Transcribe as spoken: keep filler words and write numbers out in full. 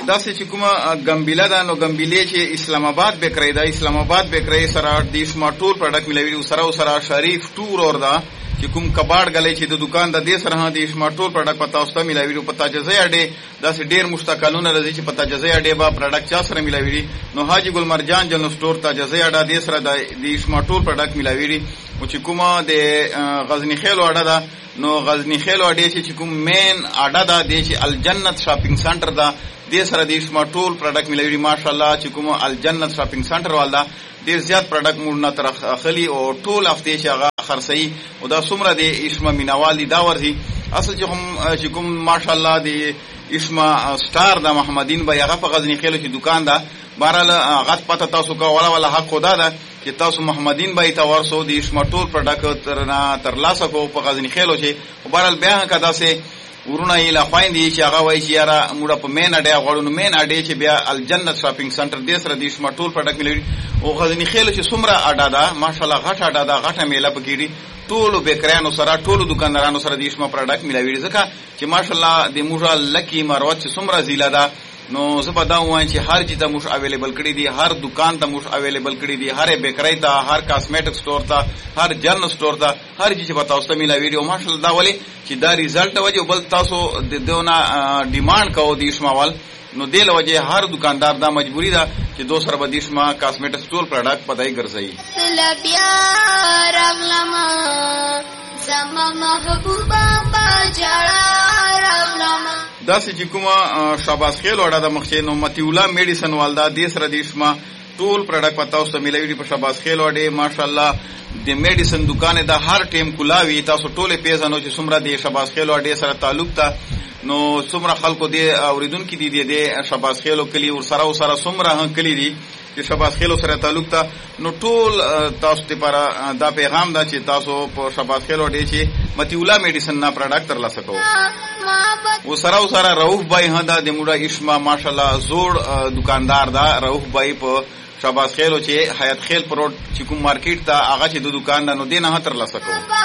داسې چې کومه ګمبیله ده نو ګمبیلې چې اسلام آباد بیکری ده اسلام آباد بیکری سره د اسما ټول پروډکټ ملوي سره سره شریف ټور اور ده چې کوم کباړ غلې چې د دکان د دې سره د اسما ټول پروډکټ پتا اوسه ملوي په تاجزه اډې داسې ډیر مستقلونه راځي چې په تاجزه اډې با پروډکټ چا سره ملوي نو حاجی ګل مرجان جنرال سٹور تاجزه اډه دې سره د اسما ټول پروډکټ ملوي او چې کومه د غزنی خیل اډه ده نو غزنی خیل اډې چې کوم مین اډه ده د الجنت شاپینګ سنټر ده دې سره د اسما ټول پروډکټ ملوي ماشاءالله چې کوم الجنت شاپینګ سنټر والا ډیر زیات پروډکټ مونږ نه تر خلی او ټول هفته چې هغه خرڅي او دا څومره د اسما مینوال دي دا ورځي اصل چې هم چې کوم ماشاءالله د اسما سٹار د محمدین به هغه په غزنی خیلو چې دکان ده بهرحال غت پته تاسو کا ولا ولا حق خدا ده چې تاسو محمدین به ته ورسو د اسما ټول پروډکټ تر نه تر لاسه کو په غزنی خیلو چې بهرحال بیا کدا سه ورونه یې لا خويندې چې هغه وایي چې یاره موږ په مین اډه غوړو نو مین اډه چې بیا الجنت شاپینګ سنټر دې سره د اسما ټول پروډکټ ملوي او غزنی خیل چې څومره اډه ده ماشاءالله غټ اډه ده غټه میله پکېږي ټولو بیکریانو سره ټولو دکاندارانو سره د اسما پروډکټ ملوي ځکه چې ماشاءالله د موږ لکی مروت چې څومره زیله ده نو زه به دا وایم چې هر چیز ته موږ اویلیبل کړی دي هر دکان ته موږ اویلیبل کړی دي هر بیکری ته هر کاسمیټک سٹور ته هر جرنل سٹور ته هر چیز په تاسو ته ملوي او ماشاءالله دا ولې چې دا ریزلټ وجه بل تاسو د دونه ډیماند کوو د اسماوال نو دل وجه هر دکاندار دا مجبوری ده چې دو سره به د اسما کاسمیټک سٹور پروډکټ پدای ګرځي لبیا رغلما زما محبوبا بجړا رغلما داسې چې کومه شاباس خیل وړه د مخچې نو متیولا میډیسن والدا د سره د اسما ټول پروډکټ پتا اوسه ملوي په شاباس خیل وړه ماشاءالله د میډیسن دکان د هر ټیم کولاوي تاسو ټوله پیژنو چې څومره د شاباس خیل وړه سره تعلق ته نو څومره خلکو د اوریدونکو دي د شاباس خیلو کلی ور سره سره څومره هن کلی دي چې شاباس خیلو سره تعلق ته نو ټول تاسو ته پر دا پیغام دا چې تاسو په شاباس خیلو ډی چې متیولا میډیسن نا پروډکټ تر لاسه کوو و سره سره رؤف بای هدا د موډا اسما ماشاءالله زوړ دکاندار دا رؤف بای په شاباس خیلو چې حیات خیل پروت چې کوم مارکیټ ته هغه چې د دکان نه نو دینه تر لاسه کوو